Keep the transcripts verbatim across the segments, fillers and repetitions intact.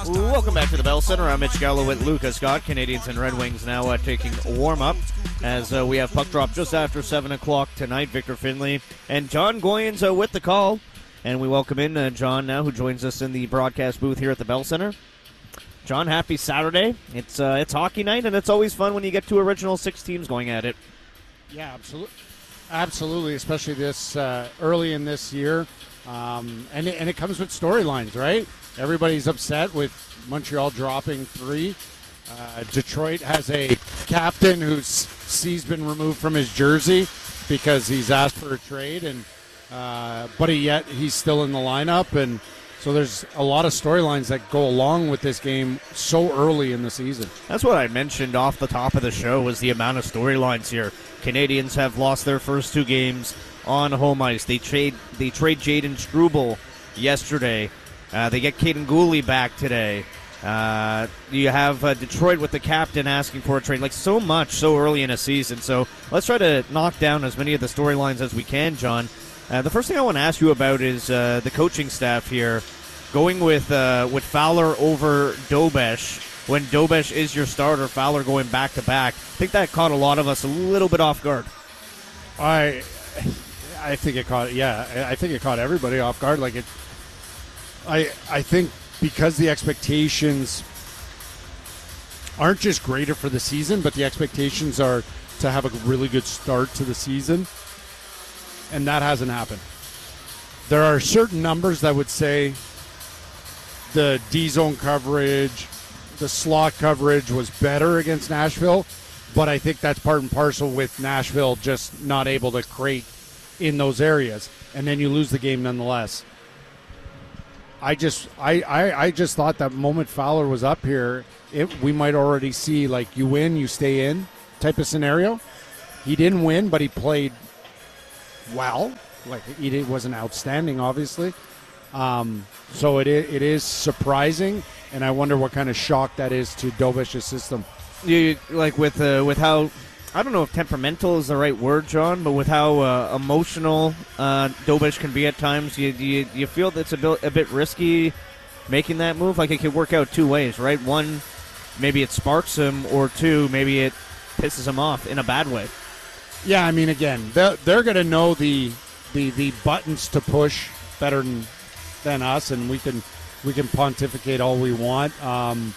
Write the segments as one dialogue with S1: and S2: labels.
S1: Welcome back to the Bell Center. I'm Mitch Gallo with Luca Scott. Canadians and Red Wings now uh, taking a warm-up as uh, we have puck drop just after seven o'clock tonight. Victor Finley and John Goyens uh, with the call. And we welcome in uh, John now, who joins us in the broadcast booth here at the Bell Center. John, happy Saturday. It's uh, it's hockey night, and it's always fun when you get two original six teams going at it.
S2: Yeah, absolutely. Absolutely, especially this uh, early in this year. Um, and, it, and it comes with storylines, right? Everybody's upset with Montreal dropping three. Uh, Detroit has a captain whose C's been removed from his jersey because he's asked for a trade, and uh, but he, yet he's still in the lineup. And so there's a lot of storylines that go along with this game so early in the season.
S1: That's what I mentioned off the top of the show, was the amount of storylines here. Canadians have lost their first two games on home ice. They trade they trade Jaden Struble yesterday. Uh, they get Caden Gooley back today. Uh, you have uh, Detroit with the captain asking for a trade. Like, so much so early in a season. So let's try to knock down as many of the storylines as we can, John. Uh, the first thing I want to ask you about is uh, the coaching staff here. Going with uh, with Fowler over Dobesh. When Dobesh is your starter, Fowler going back-to-back. I think that caught a lot of us a little bit off guard.
S2: I I think it caught, yeah, I think it caught everybody off guard. Like, it, I I think because the expectations aren't just greater for the season, but the expectations are to have a really good start to the season, and that hasn't happened. There are certain numbers that would say the D-zone coverage, the slot coverage was better against Nashville, but I think that's part and parcel with Nashville just not able to create in those areas, and then you lose the game nonetheless. I just I, I, I just thought that moment Fowler was up here, it, we might already see, like, you win, you stay in type of scenario. He didn't win, but he played well. Like, he wasn't outstanding, obviously. Um, so it it is surprising, and I wonder what kind of shock that is to Dobesh's system.
S1: You like with uh, with how, I don't know if temperamental is the right word, John, but with how uh, emotional uh, Dobesh can be at times, you you, you feel that's a bit, a bit risky making that move. Like, it could work out two ways, right? One, maybe it sparks him, or two, maybe it pisses him off in a bad way.
S2: Yeah, I mean, again, they're, they're going to know the, the the buttons to push better than than us, and we can we can pontificate all we want. Um,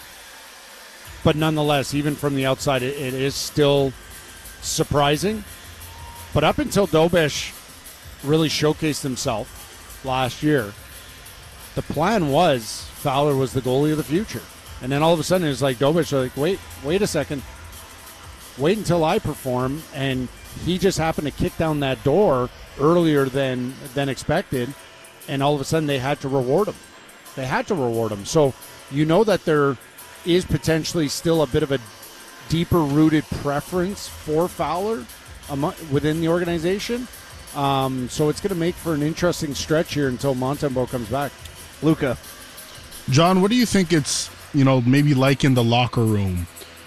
S2: but nonetheless, even from the outside, it, it is still surprising. But up until Dobesh really showcased himself last year, the plan was Fowler was the goalie of the future. And then all of a sudden, it's like Dobesh, like, wait, wait a second. Wait until I perform. And he just happened to kick down that door earlier than than expected. And all of a sudden, they had to reward him. They had to reward him. So you know that there is potentially still a bit of a deeper-rooted preference for Fowler among, within the organization. Um, so it's going to make for an interesting stretch here until Montembeault comes back.
S1: Luca.
S3: John, what do you think it's, you know, maybe like in the locker room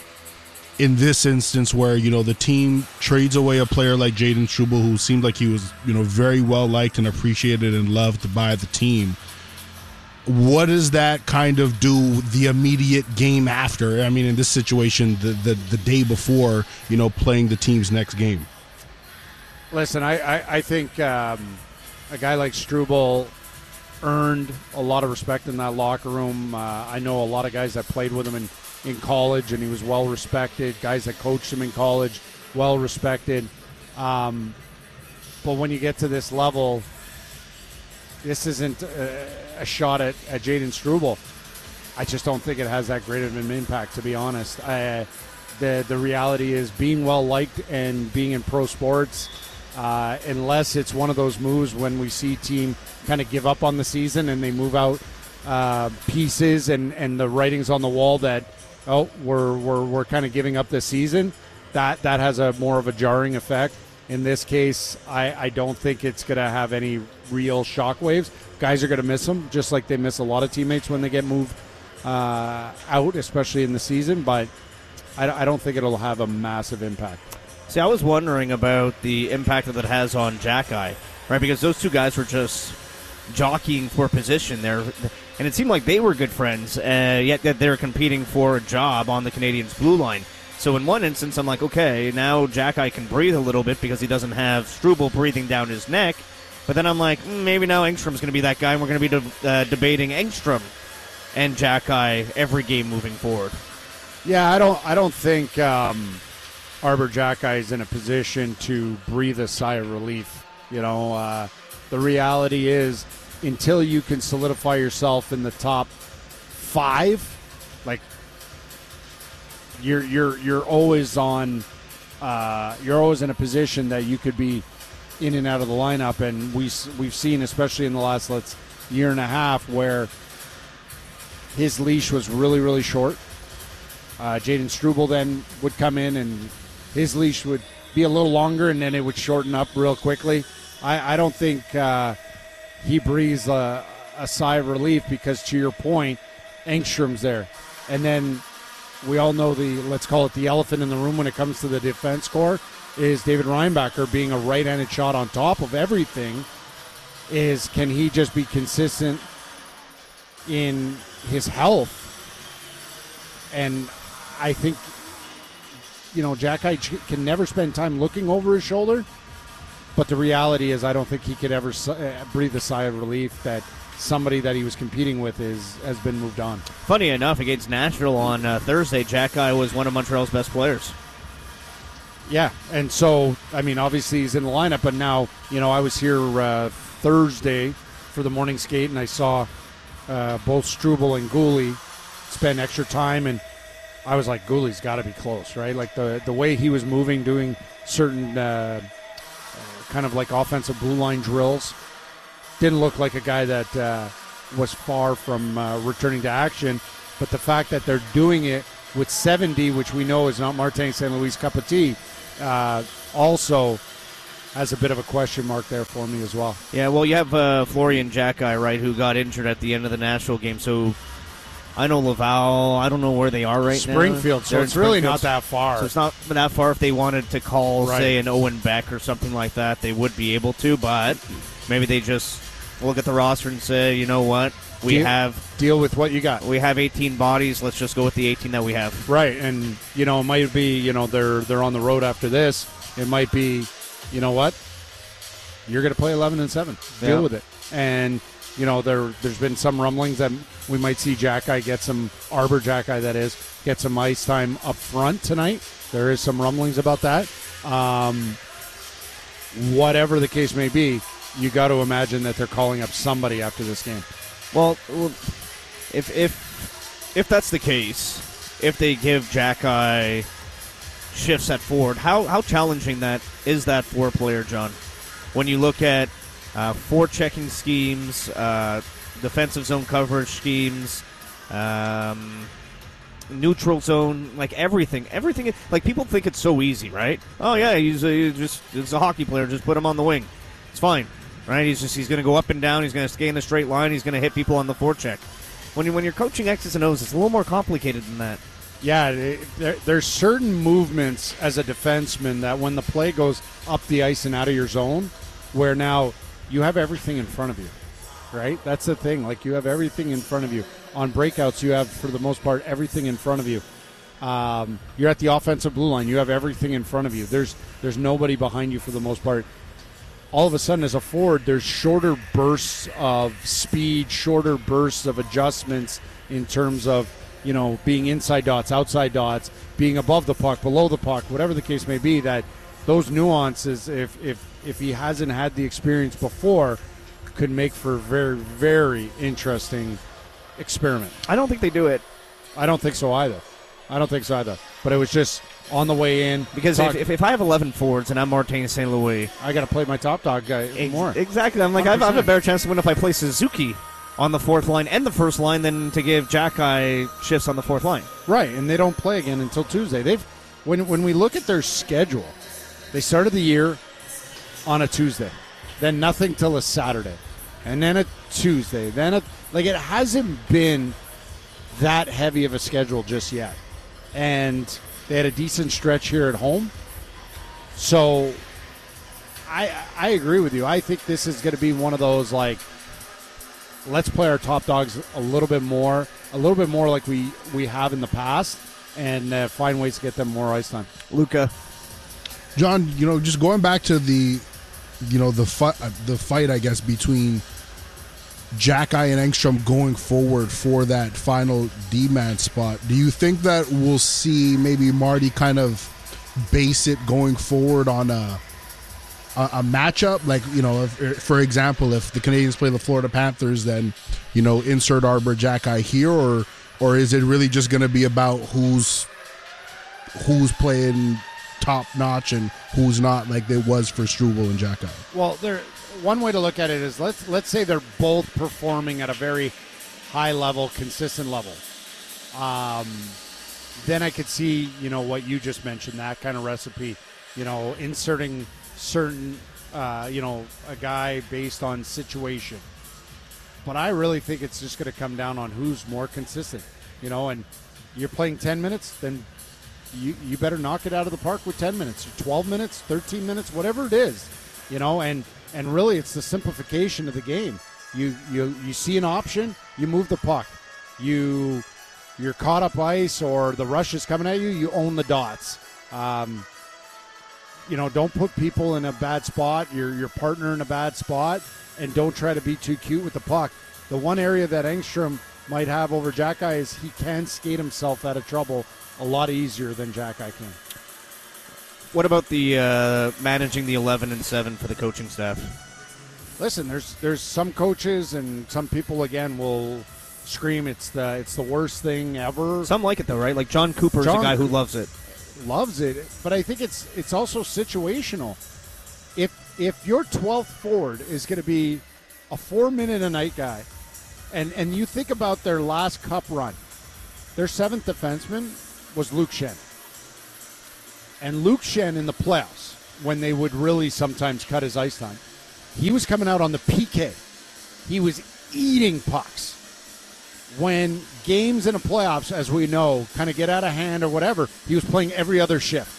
S3: in this instance where, you know, the team trades away a player like Jaden Struble, who seemed like he was, you know, very well liked and appreciated and loved by the team? What does that kind of do the immediate game after? I mean, in this situation, the the, the day before, you know, playing the team's next game.
S2: Listen, I, I, I think um, a guy like Struble earned a lot of respect in that locker room. Uh, I know a lot of guys that played with him in, in college, and he was well respected. Guys that coached him in college, well respected. Um, but when you get to this level, this isn't a, a shot at, at Jaden Struble. I just don't think it has that great of an impact, to be honest. I, the the reality is, being well liked and being in pro sports, uh, unless it's one of those moves when we see team kind of give up on the season and they move out uh, pieces and, and the writing's on the wall that, oh, we're we're we're kind of giving up this season, that that has a more of a jarring effect. In this case, I, I don't think it's going to have any real shockwaves. Guys are going to miss him, just like they miss a lot of teammates when they get moved uh, out, especially in the season. But I, I don't think it'll have a massive impact.
S1: See, I was wondering about the impact that it has on Jack Eye, right? Because those two guys were just jockeying for position there. and it seemed like they were good friends, uh, yet that they're competing for a job on the Canadiens' blue line. So in one instance, I'm like, okay, now Jack-Eye can breathe a little bit because he doesn't have Struble breathing down his neck. But then I'm like, mm, maybe now Engstrom's going to be that guy, and we're going to be de- uh, debating Engstrom and Jack-Eye every game moving forward.
S2: Yeah, I don't I don't think um, Arber Jack-Eye is in a position to breathe a sigh of relief. You know, uh, the reality is, until you can solidify yourself in the top five, like you're you're you're always on, uh, you're always in a position that you could be in and out of the lineup, and we we've seen, especially in the last let's year and a half, where his leash was really really short. Uh, Jaden Struble then would come in, and his leash would be a little longer, and then it would shorten up real quickly. I, I don't think uh, he breathes a, a sigh of relief because, to your point, Engstrom's there. And then we all know the, let's call it the elephant in the room when it comes to the defense core, is David Reinbacher being a right-handed shot on top of everything. Is can he just be consistent in his health? And I think, you know, Jack-Eye can never spend time looking over his shoulder, but the reality is I don't think he could ever breathe a sigh of relief that somebody that he was competing with is has been moved on.
S1: Funny enough, against Nashville on uh, Thursday, Jack-Eye was one of Montreal's best players.
S2: Yeah, and so, I mean, obviously he's in the lineup, but now, you know, I was here uh, Thursday for the morning skate, and I saw uh, both Struble and Gooley spend extra time, and I was like, Gooley's got to be close, right? Like the the way he was moving, doing certain uh, uh, kind of like offensive blue line drills, didn't look like a guy that uh, was far from uh, returning to action. But the fact that they're doing it with seventy, which we know is not Martin Saint Louis' cup of tea, uh, also has a bit of a question mark there for me as well.
S1: Yeah, well, you have uh, Florian Jack-Eye, right, who got injured at the end of the Nashville game, so I know Laval. I don't know where they are right
S2: Springfield,
S1: now.
S2: Springfield, so
S1: They're
S2: it's
S1: in
S2: really
S1: Springfield.
S2: not that far.
S1: So it's not that far. If they wanted to call,
S2: Right.
S1: say, an Owen Beck or something like that, they would be able to, but maybe they just look at the roster and say, you know what, we
S2: Deal-
S1: have
S2: Deal with what you got.
S1: we have eighteen bodies. Let's just go with the eighteen that we have.
S2: Right, and you know, it might be, you know, they're they're on the road after this. It might be, you know what, you're going to play eleven and seven. Deal
S1: Yeah.
S2: with it. And you know, there there's been some rumblings that we might see Jack-Eye get some Arber Jack-Eye, that is, get some ice time up front tonight. There is some rumblings about that. Um, whatever the case may be, you got to imagine that they're calling up somebody after this game.
S1: Well, well, if if if that's the case, if they give Jack-Eye shifts at forward, how how challenging that is that for a player, John? When you look at uh, forechecking schemes, uh, defensive zone coverage schemes, um, neutral zone, like everything, everything. Like people think it's so easy, right? Oh yeah, he's, a, he's just he's a hockey player. Just put him on the wing. It's fine. Right, he's just he's going to go up and down. He's going to stay in a straight line. He's going to hit people on the forecheck. When you when you're coaching X's and O's, it's a little more complicated than that.
S2: Yeah, it, there, there's certain movements as a defenseman that when the play goes up the ice and out of your zone, where now you have everything in front of you, right? That's the thing. Like you have everything in front of you. On breakouts, you have for the most part everything in front of you. Um, you're at the offensive blue line. You have everything in front of you. There's there's nobody behind you for the most part. All of a sudden, as a forward, there's shorter bursts of speed, shorter bursts of adjustments in terms of, you know, being inside dots, outside dots, being above the puck, below the puck, whatever the case may be, that those nuances, if if, if he hasn't had the experience before, could make for a very, very interesting experiment.
S1: I don't think they do it.
S2: I don't think so either. I don't think so either. But it was just on the way in.
S1: Because
S2: talk,
S1: if, if, if I have eleven forwards and I'm Martin Saint Louis,
S2: I got to play my top dog guy
S1: ex-
S2: more.
S1: Exactly. I'm like, I have, I have a better chance to win if I play Suzuki on the fourth line and the first line than to give Jack-Eye shifts on the fourth line.
S2: Right, and they don't play again until Tuesday. They've when when we look at their schedule, they started the year on a Tuesday, then nothing till a Saturday, and then a Tuesday, then a like it hasn't been that heavy of a schedule just yet, and they had a decent stretch here at home. So I I agree with you. I think this is going to be one of those like let's play our top dogs a little bit more, a little bit more like we, we have in the past, and uh, find ways to get them more ice time.
S1: Luca.
S3: John, you know, just going back to the, you know, the fight, uh, the fight, I guess, between Jack-Eye and Engstrom going forward for that final D-man spot. Do you think that we'll see maybe Marty kind of base it going forward on a a, a matchup? Like, you know, if, for example, if the Canadians play the Florida Panthers, then, you know, insert Arbor Jack-Eye here, or or is it really just going to be about who's who's playing top notch and who's not, like it was for Struble and Jack-Eye?
S2: Well, there. One way to look at it is let's let's say they're both performing at a very high level, consistent level. Um, then I could see, you know, what you just mentioned, that kind of recipe, you know, inserting certain, uh, you know, a guy based on situation. But I really think it's just going to come down on who's more consistent, you know, and you're playing ten minutes, then you, you better knock it out of the park with ten minutes, or twelve minutes, thirteen minutes, whatever it is, you know, and And really, it's the simplification of the game. You you you see an option, you move the puck. You you're caught up ice, or the rush is coming at you. You own the dots. Um, you know, don't put people in a bad spot. Your your partner in a bad spot, and don't try to be too cute with the puck. The one area that Engstrom might have over Jack-Eye is he can skate himself out of trouble a lot easier than Jack-Eye can.
S1: What about the uh, managing the eleven and seven for the coaching staff?
S2: Listen, there's there's some coaches and some people again will scream it's the it's the worst thing ever.
S1: Some like it though, right? Like John Cooper is a guy who loves it.
S2: Loves it, but I think it's it's also situational. If if your twelfth forward is going to be a four minute a night guy, and and you think about their last cup run, their seventh defenseman was Luke Schenn. And Luke Schenn in the playoffs, when they would really sometimes cut his ice time, he was coming out on the P K. He was eating pucks. When games in the playoffs, as we know, kind of get out of hand or whatever, he was playing every other shift.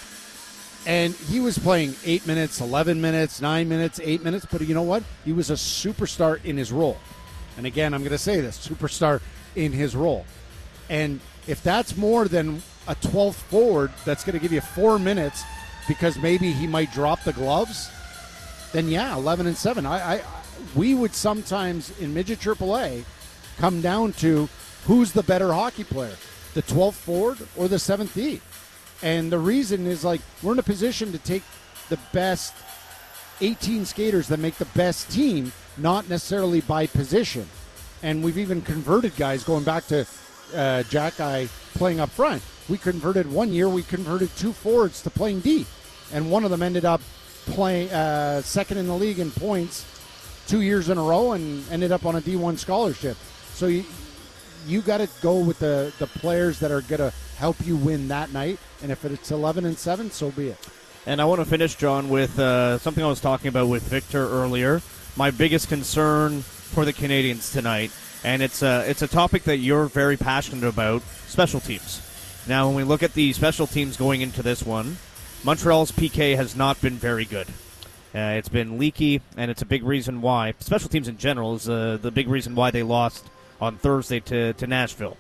S2: And he was playing eight minutes, eleven minutes, nine minutes, eight minutes. But you know what? He was a superstar in his role. And again, I'm going to say this, superstar in his role. And if that's more than a twelfth forward that's going to give you four minutes because maybe he might drop the gloves, then yeah, eleven and seven. I, I we would sometimes in midget triple A come down to who's the better hockey player, the twelfth forward or the seventh D. And the reason is, like, we're in a position to take the best eighteen skaters that make the best team, not necessarily by position. And we've even converted guys going back to uh, Jack-Eye playing up front. We converted one year, we converted two forwards to playing D. And one of them ended up playing uh, second in the league in points two years in a row and ended up on a D one scholarship. So you, you got to go with the, the players that are going to help you win that night. And if it's eleven and seven, so be it.
S1: And I want to finish, John, with uh, something I was talking about with Victor earlier. My biggest concern for the Canadians tonight, and it's a, it's a topic that you're very passionate about, special teams. Now, when we look at the special teams going into this one, Montreal's P K has not been very good. Uh, it's been leaky, and it's a big reason why. Special teams in general is uh, the big reason why they lost on Thursday to, to Nashville.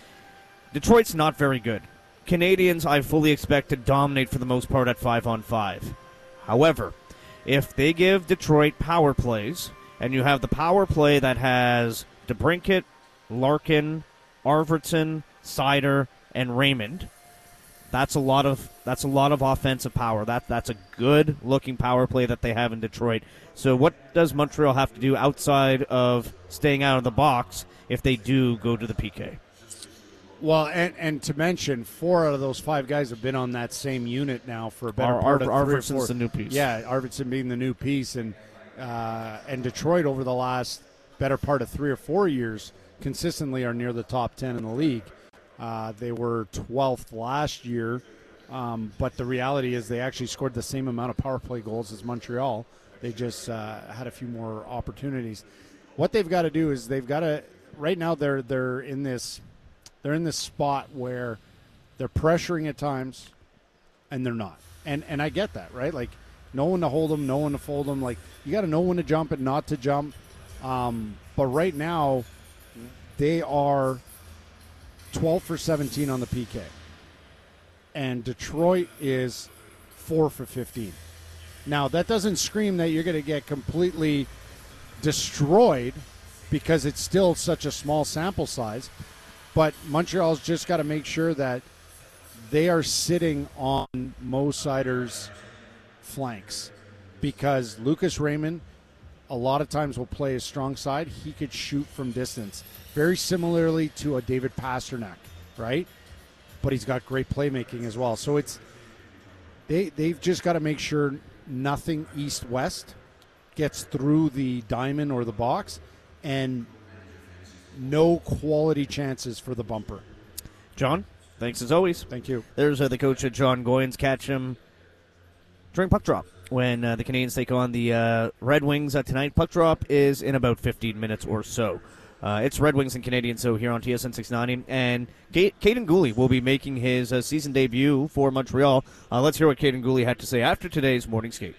S1: Detroit's not very good. Canadians, I fully expect to dominate for the most part at five on five. However, if they give Detroit power plays, and you have the power play that has DeBrincat, Larkin, Arvidsson, Seider, and Raymond, that's a lot of that's a lot of offensive power. That that's a good looking power play that they have in Detroit. So what does Montreal have to do outside of staying out of the box if they do go to the P K?
S2: Well, and, and to mention, four out of those five guys have been on that same unit now for a better
S1: Ar-
S2: part
S1: Ar-
S2: of three or
S1: Arvidsson's
S2: four.
S1: the new piece.
S2: Yeah, Arvidsson being the new piece, and uh, and Detroit over the last better part of three or four years consistently are near the top ten in the league. Uh, they were twelfth last year, um, but the reality is they actually scored the same amount of power play goals as Montreal. They just uh, had a few more opportunities. What they've got to do is they've got to right now they're they're in this they're in this spot where they're pressuring at times, and they're not. And and I get that, right? Like, know when to hold them, know when to fold them. Like, you got to know when to jump and not to jump. Um, but right now, they are twelve for seventeen on the P K. And Detroit is four for fifteen. Now, that doesn't scream that you're going to get completely destroyed because it's still such a small sample size. But Montreal's just got to make sure that they are sitting on Mo Seider's flanks, because Lucas Raymond a lot of times will play his strong side. He could shoot from distance, very similarly to a David Pasternak, right? But he's got great playmaking as well. So it's they they've just got to make sure nothing east-west gets through the diamond or the box, and no quality chances for the bumper.
S1: John, thanks as always.
S2: Thank you.
S1: There's uh, the coach of John Goyens. Catch him during puck drop when uh, the Canadians take on the uh, Red Wings uh, tonight. Puck drop is in about fifteen minutes or so. Uh, it's Red Wings and Canadians, so here on T S N six ninety. And K- Caden Gooley will be making his uh, season debut for Montreal. Uh, let's hear what Caden Gooley had to say after today's morning skate.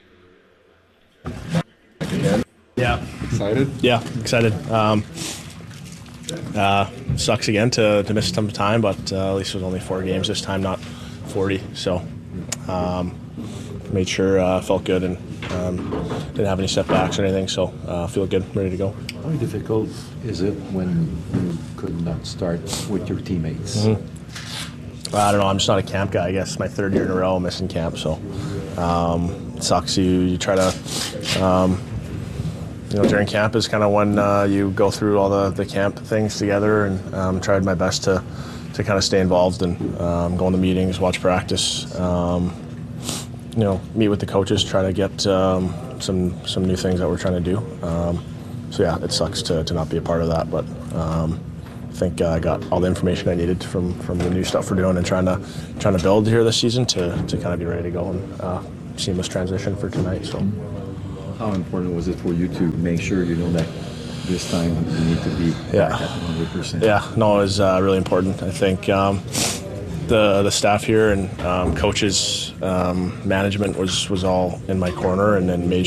S4: Yeah.
S5: Excited?
S4: Yeah, excited. Um, uh, sucks again to, to miss some time, but uh, at least it was only four games this time, not forty. So um, made sure uh, felt good and um, didn't have any setbacks or anything. So uh, feel good, ready to go.
S5: How difficult is it when you could not start with your teammates?
S4: Mm-hmm. Well, I don't know. I'm just not a camp guy. I guess my third year in a row missing camp, so um, it sucks. You you try to. Um, You know, during camp is kind of when uh, you go through all the, the camp things together, and um, tried my best to, to kind of stay involved and um, go in the meetings, watch practice, um, you know, meet with the coaches, try to get um, some some new things that we're trying to do. Um, so yeah, it sucks to, to not be a part of that, but um, I think uh, I got all the information I needed from, from the new stuff we're doing and trying to trying to build here this season to, to kind of be ready to go and uh, seamless transition for tonight. So.
S5: How important was it for you to make sure you know that this time you need to be
S4: yeah.
S5: back at one hundred percent?
S4: Yeah, no, it was uh, really important. I think um, the the staff here and um, coaches, um, management was, was all in my corner, and then made